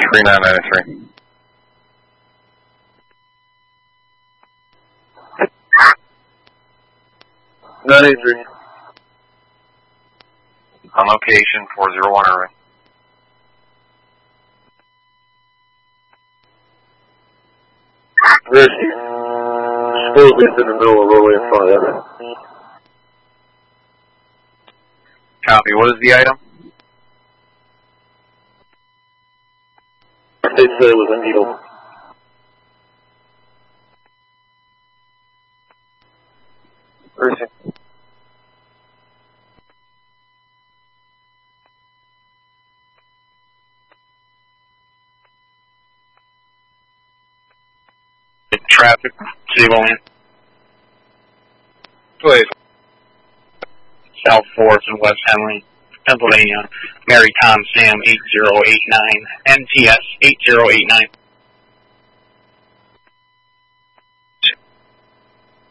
3993. On location, 401 Irving. Risky. Supposedly it's in the middle of the roadway in front of it. Copy. What is the item? They said it was a needle. Risky. Traffic, City William. Please. South 4th and West Henley, Pennsylvania. Mary Tom Sam 8089, NTS 8089.